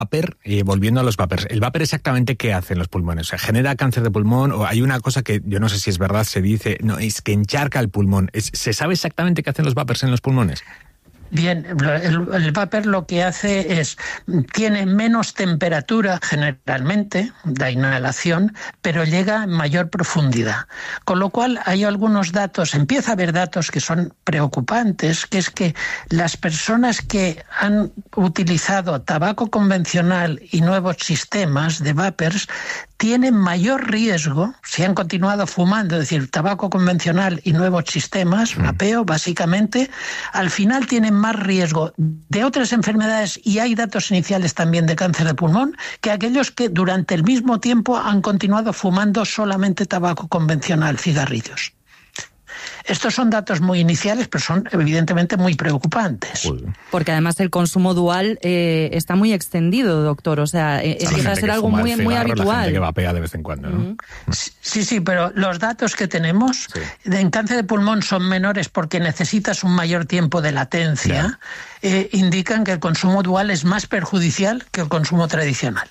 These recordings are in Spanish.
vapor, volviendo a los vapers, ¿el vapor exactamente qué hace en los pulmones? O sea, ¿genera cáncer de pulmón? O hay una cosa que yo no sé si es verdad, se dice, no, es que encharca el pulmón. ¿Se sabe exactamente qué hacen los vapers en los pulmones? Bien, el vapor lo que hace es, tiene menos temperatura generalmente, la inhalación, pero llega en mayor profundidad. Con lo cual hay algunos datos, empieza a haber datos que son preocupantes, que es que las personas que han utilizado tabaco convencional y nuevos sistemas de vapers tienen mayor riesgo, si han continuado fumando, es decir, tabaco convencional y nuevos sistemas, vapeo, básicamente, al final tienen más riesgo de otras enfermedades, y hay datos iniciales también de cáncer de pulmón, que aquellos que durante el mismo tiempo han continuado fumando solamente tabaco convencional, cigarrillos. Estos son datos muy iniciales, pero son evidentemente muy preocupantes. Porque además el consumo dual está muy extendido, doctor. O sea, empieza a ser algo muy habitual. La gente que vapea de vez en cuando, ¿no? Sí, pero los datos que tenemos en cáncer de pulmón son menores porque necesitas un mayor tiempo de latencia. Indican que el consumo dual es más perjudicial que el consumo tradicional.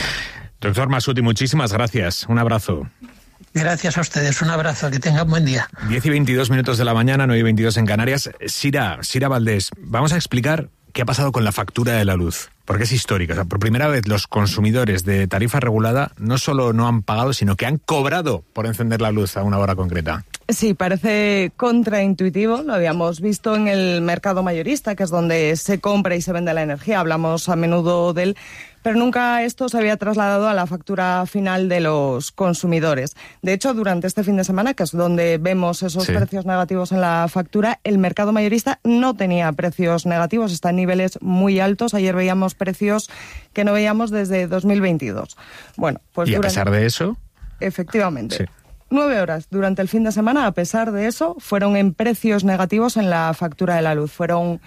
Doctor Massuti, muchísimas gracias. Un abrazo. Gracias a ustedes, un abrazo, que tengan buen día. 10:22 de la mañana, 9:22 en Canarias. Sira Valdés, vamos a explicar qué ha pasado con la factura de la luz, porque es histórica. O sea, por primera vez los consumidores de tarifa regulada no solo no han pagado, sino que han cobrado por encender la luz a una hora concreta. Sí, parece contraintuitivo. Lo habíamos visto en el mercado mayorista, que es donde se compra y se vende la energía. Hablamos a menudo de él, pero nunca esto se había trasladado a la factura final de los consumidores. De hecho, durante este fin de semana, que es donde vemos esos precios negativos en la factura, el mercado mayorista no tenía precios negativos, está en niveles muy altos. Ayer veíamos precios que no veíamos desde 2022. Bueno, pues ¿y a pesar de eso? Efectivamente. Sí. 9 horas durante el fin de semana, a pesar de eso, fueron en precios negativos en la factura de la luz. Fueron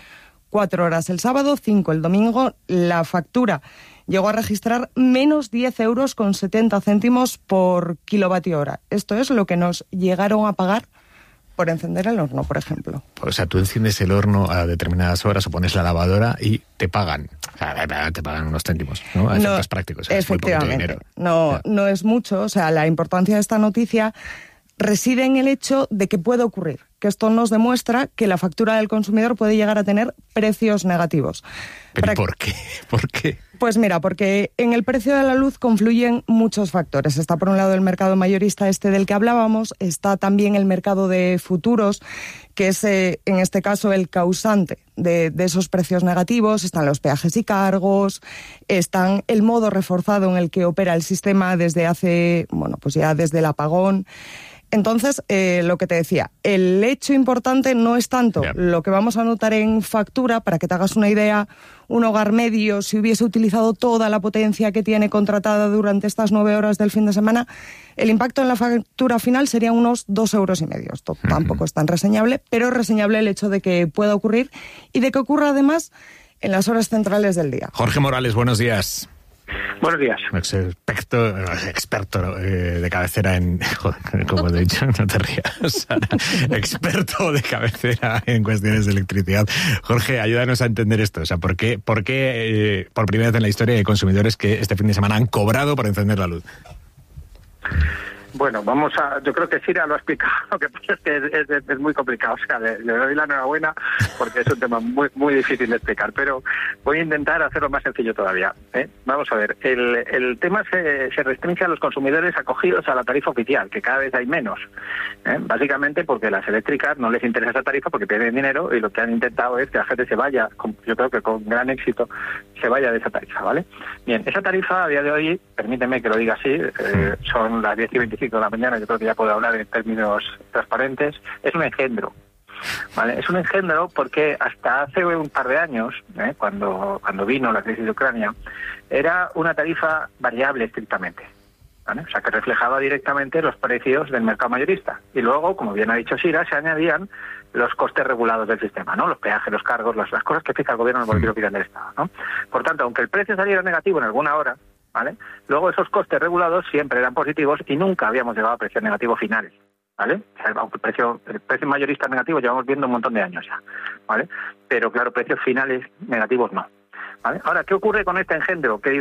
4 horas el sábado, 5 el domingo. La factura llegó a registrar menos 10,70 euros por kilovatio hora. Esto es lo que nos llegaron a pagar por encender el horno, por ejemplo. O sea, tú enciendes el horno a determinadas horas o pones la lavadora y te pagan. O sea, te pagan unos céntimos, ¿no? A efectos prácticos. Efectivamente. No es mucho. O sea, la importancia de esta noticia reside en el hecho de que puede ocurrir, que esto nos demuestra que la factura del consumidor puede llegar a tener precios negativos. ¿Pero por qué? ¿Por qué? Pues mira, porque en el precio de la luz confluyen muchos factores. Está por un lado el mercado mayorista del que hablábamos, está también el mercado de futuros, que es en este caso el causante de esos precios negativos. Están los peajes y cargos, están el modo reforzado en el que opera el sistema desde desde el apagón. Entonces, lo que te decía, el hecho importante no es tanto lo que vamos a notar en factura. Para que te hagas una idea, un hogar medio, si hubiese utilizado toda la potencia que tiene contratada durante estas 9 horas del fin de semana, el impacto en la factura final sería unos 2,5 euros. Esto tampoco es tan reseñable, pero es reseñable el hecho de que pueda ocurrir y de que ocurra además en las horas centrales del día. Jorge Morales, buenos días. Buenos días. Experto de cabecera en... Joder, como he dicho, no te rías, Sara. Experto de cabecera en cuestiones de electricidad. Jorge, ayúdanos a entender esto. O sea, ¿por qué por primera vez en la historia hay consumidores que este fin de semana han cobrado por encender la luz? Bueno, yo creo que Sira lo ha explicado, lo que pasa es que es muy complicado, o sea, le doy la enhorabuena porque es un tema muy, muy difícil de explicar, pero voy a intentar hacerlo más sencillo todavía. Vamos a ver, el tema se restringe a los consumidores acogidos a la tarifa oficial, que cada vez hay menos, básicamente porque las eléctricas no les interesa esa tarifa porque pierden dinero y lo que han intentado es que la gente se vaya, yo creo que con gran éxito, se vaya de esa tarifa, ¿vale? Bien, esa tarifa a día de hoy, permíteme que lo diga así, son las 10:25 de la mañana, yo creo que ya puedo hablar en términos transparentes, es un engendro. ¿Vale? Es un engendro porque hasta hace un par de años, cuando vino la crisis de Ucrania, era una tarifa variable estrictamente, ¿vale? O sea, que reflejaba directamente los precios del mercado mayorista. Y luego, como bien ha dicho Sira, se añadían los costes regulados del sistema, ¿no? Los peajes, los cargos, las cosas que fija el gobierno en el boletín oficial del Estado, ¿no? Por tanto, aunque el precio saliera negativo en alguna hora, ¿vale? Luego esos costes regulados siempre eran positivos y nunca habíamos llegado a precios negativos finales, ¿vale? O sea, el precio mayorista negativo llevamos viendo un montón de años ya, ¿vale? Pero claro, precios finales negativos no. ¿vale? Ahora, ¿qué ocurre con este engendro? Que